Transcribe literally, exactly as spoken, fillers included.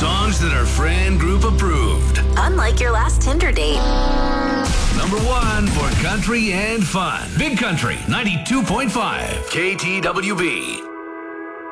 Songs that are friend group approved. Unlike your last Tinder date. Number one for country and fun. Big Country ninety-two point five K T W B.